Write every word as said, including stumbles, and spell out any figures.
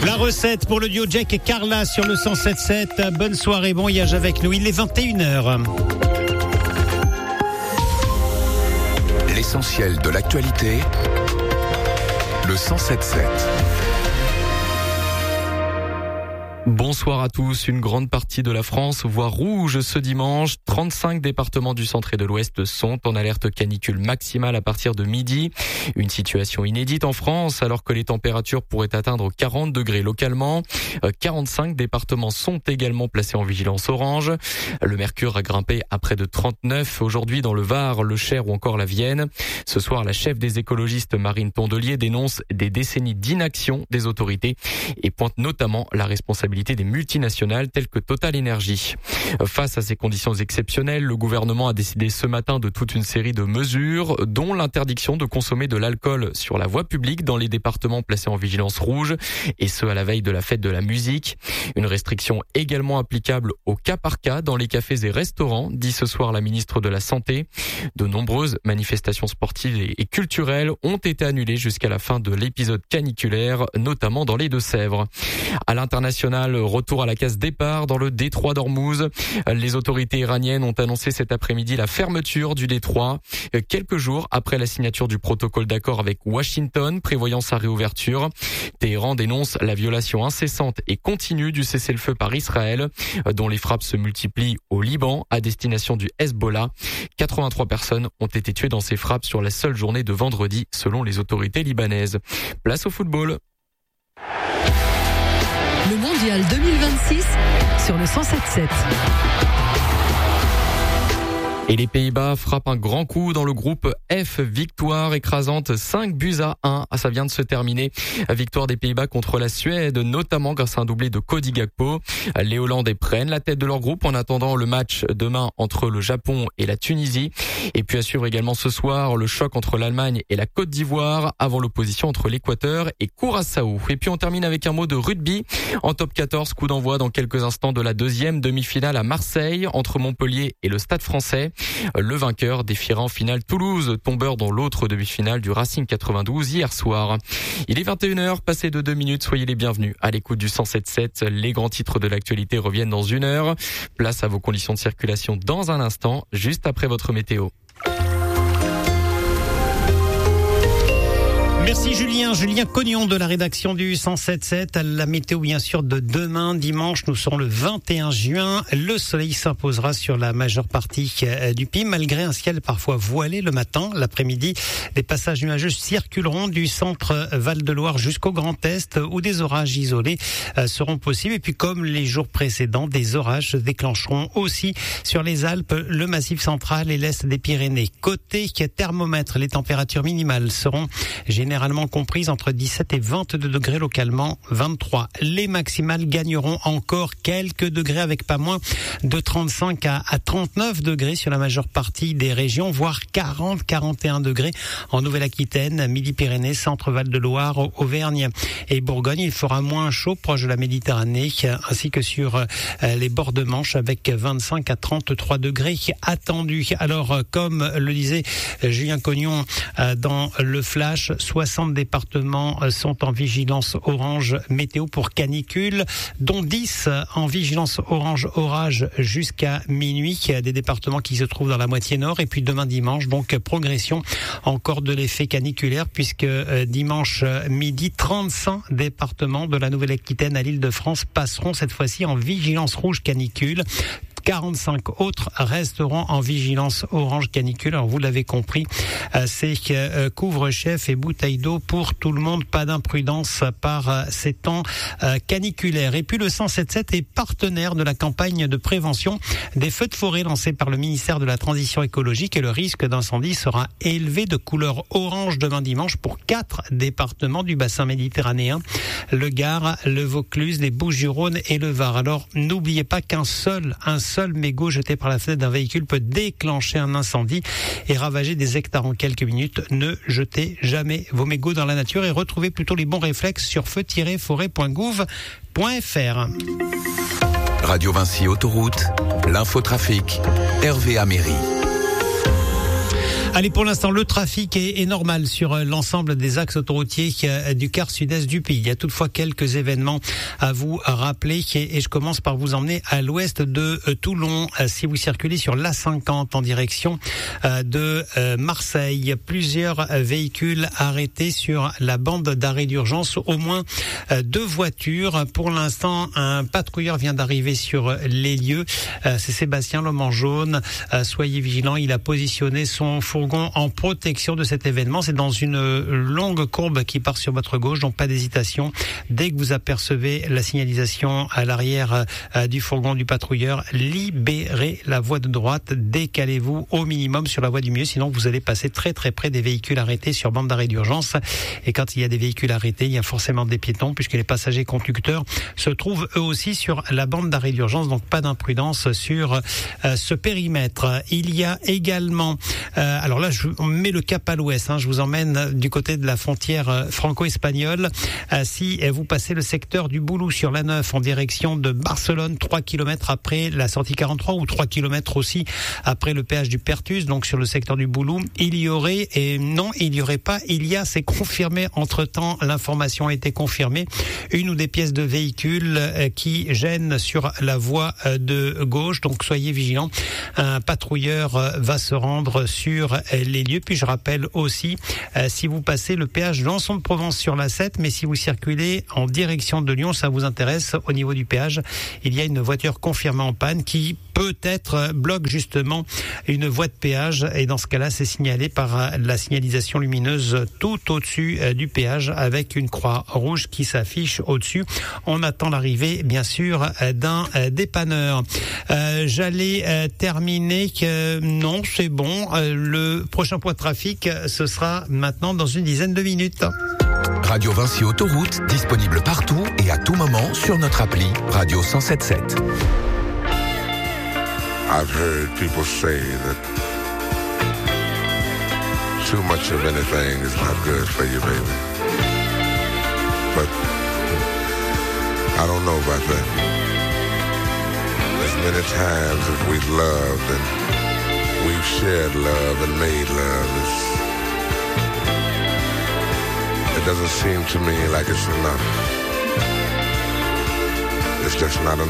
La recette pour le duo Jack et Carla sur le cent sept sept. Bonne soirée, bon voyage avec nous. Il est vingt et une heures. L'essentiel de l'actualité, le cent sept sept. Bonsoir à tous. Une grande partie de la France voit rouge ce dimanche. trente-cinq départements du centre et de l'ouest sont en alerte canicule maximale à partir de midi. Une situation inédite en France alors que les températures pourraient atteindre quarante degrés localement. quarante-cinq départements sont également placés en vigilance orange. Le mercure a grimpé à près de trente-neuf aujourd'hui dans le Var, le Cher ou encore la Vienne. Ce soir, la chef des écologistes Marine Tondelier dénonce des décennies d'inaction des autorités et pointe notamment la responsabilité des multinationales telles que Total Energy. Face à ces conditions exceptionnelles, le gouvernement a décidé ce matin de toute une série de mesures, dont l'interdiction de consommer de l'alcool sur la voie publique dans les départements placés en vigilance rouge, et ce à la veille de la fête de la musique. Une restriction également applicable au cas par cas dans les cafés et restaurants, dit ce soir la ministre de la Santé. De nombreuses manifestations sportives et culturelles ont été annulées jusqu'à la fin de l'épisode caniculaire, notamment dans les Deux-Sèvres. À l'international, retour à la case départ dans le détroit d'Ormuz. Les autorités iraniennes ont annoncé cet après-midi la fermeture du détroit, quelques jours après la signature du protocole d'accord avec Washington prévoyant sa réouverture. Téhéran dénonce la violation incessante et continue du cessez-le-feu par Israël, dont les frappes se multiplient au Liban à destination du Hezbollah. quatre-vingt-trois personnes ont été tuées dans ces frappes sur la seule journée de vendredi, selon les autorités libanaises. Place au football. Le mondial deux mille vingt-six sur le cent sept sept. Et les Pays-Bas frappent un grand coup dans le groupe F. Victoire écrasante cinq buts à un. Ça vient de se terminer. Victoire des Pays-Bas contre la Suède, notamment grâce à un doublé de Cody Gakpo. Les Hollandais prennent la tête de leur groupe en attendant le match demain entre le Japon et la Tunisie. Et puis assure également ce soir le choc entre l'Allemagne et la Côte d'Ivoire avant l'opposition entre l'Équateur et Curaçao. Et puis on termine avec un mot de rugby. En top quatorze, coup d'envoi dans quelques instants de la deuxième demi-finale à Marseille entre Montpellier et le Stade Français. Le vainqueur défiera en finale Toulouse, tombeur dans l'autre demi-finale du Racing quatre-vingt-douze hier soir. Il est vingt et une heures, passé de deux minutes, soyez les bienvenus à l'écoute du cent sept sept. Les grands titres de l'actualité reviennent dans une heure. Place à vos conditions de circulation dans un instant, juste après votre météo. Merci Julien, Julien Cognon de la rédaction du cent sept sept. La météo bien sûr de demain, dimanche, nous serons le vingt et un juin. Le soleil s'imposera sur la majeure partie du pays, malgré un ciel parfois voilé le matin. L'après-midi, des passages nuageux circuleront du centre Val-de-Loire jusqu'au Grand Est, où des orages isolés seront possibles. Et puis comme les jours précédents, des orages se déclencheront aussi sur les Alpes, le Massif central et l'Est des Pyrénées. Côté thermomètre, les températures minimales seront généralement Généralement comprises entre dix-sept et vingt-deux degrés, localement vingt-trois. Les maximales gagneront encore quelques degrés avec pas moins de trente-cinq à trente-neuf degrés sur la majeure partie des régions, voire quarante à quarante et un degrés en Nouvelle-Aquitaine, Midi-Pyrénées, Centre Val-de-Loire, Auvergne et Bourgogne. Il fera moins chaud proche de la Méditerranée ainsi que sur les bords de Manche avec vingt-cinq à trente-trois degrés attendus. Alors, comme le disait Julien Cognon dans le flash, soixante départements sont en vigilance orange météo pour canicule, dont dix en vigilance orange orage jusqu'à minuit. Des départements qui se trouvent dans la moitié nord. Et puis demain dimanche, donc progression encore de l'effet caniculaire, puisque dimanche midi, trente-cinq départements de la Nouvelle-Aquitaine à l'Île-de-France passeront cette fois-ci en vigilance rouge canicule. quarante-cinq autres resteront en vigilance orange canicule. Alors vous l'avez compris, c'est couvre-chef et bouteille d'eau pour tout le monde. Pas d'imprudence par ces temps caniculaires. Et puis le cent sept sept est partenaire de la campagne de prévention des feux de forêt lancée par le ministère de la Transition écologique, et le risque d'incendie sera élevé de couleur orange demain dimanche pour quatre départements du bassin méditerranéen: le Gard, le Vaucluse, les Bouches-du-Rhône et le Var. Alors n'oubliez pas qu'un seul, un seul seul mégot jeté par la fenêtre d'un véhicule peut déclencher un incendie et ravager des hectares en quelques minutes. Ne jetez jamais vos mégots dans la nature et retrouvez plutôt les bons réflexes sur feu tiret forêt point gouv point f r. Radio Vinci Autoroute, l'infotrafic, Hervé Améry. Allez, pour l'instant, le trafic est, est normal sur l'ensemble des axes autoroutiers du quart sud-est du pays. Il y a toutefois quelques événements à vous rappeler et, et je commence par vous emmener à l'ouest de Toulon. Si vous circulez sur l'A cinquante en direction de Marseille, plusieurs véhicules arrêtés sur la bande d'arrêt d'urgence, au moins deux voitures. Pour l'instant, un patrouilleur vient d'arriver sur les lieux. C'est Sébastien Lomanjaune. Soyez vigilants, il a positionné son fourgon en protection de cet événement. C'est dans une longue courbe qui part sur votre gauche, donc pas d'hésitation. Dès que vous apercevez la signalisation à l'arrière euh, du fourgon du patrouilleur, libérez la voie de droite, décalez-vous au minimum sur la voie du milieu, sinon vous allez passer très très près des véhicules arrêtés sur bande d'arrêt d'urgence. Et quand il y a des véhicules arrêtés, il y a forcément des piétons, puisque les passagers conducteurs se trouvent eux aussi sur la bande d'arrêt d'urgence, donc pas d'imprudence sur euh, ce périmètre. Il y a également, euh, alors là je mets le cap à l'ouest, hein, je vous emmène du côté de la frontière euh, franco-espagnole. Euh, si euh, vous passez le secteur du Boulou sur l'A neuf en direction de Barcelone, trois kilomètres après la sortie quarante-trois ou trois kilomètres aussi après le péage du Pertus, donc sur le secteur du Boulou, il y aurait, et non, il y aurait pas, il y a, c'est confirmé, entre-temps, l'information a été confirmée, une ou des pièces de véhicules euh, qui gênent sur la voie euh, de gauche, donc soyez vigilants. Un patrouilleur euh, va se rendre sur euh, les lieux. Puis je rappelle aussi, euh, si vous passez le péage de Lançon-de-Provence sur l'A sept, mais si vous circulez en direction de Lyon, ça vous intéresse, au niveau du péage, il y a une voiture confirmée en panne qui peut-être bloque justement une voie de péage, et dans ce cas-là, c'est signalé par la signalisation lumineuse tout au-dessus du péage avec une croix rouge qui s'affiche au-dessus. On attend l'arrivée, bien sûr, d'un dépanneur. Euh, j'allais euh, terminer que non, c'est bon. Euh, le prochain point de trafic, ce sera maintenant dans une dizaine de minutes. Radio Vinci Autoroute, disponible partout et à tout moment sur notre appli Radio cent sept sept. I've heard people say that too much of anything is not good for you, baby. But I don't know about that. As many times as we've loved and we've shared love and made love, it's, it doesn't seem to me like it's enough. It's just not enough.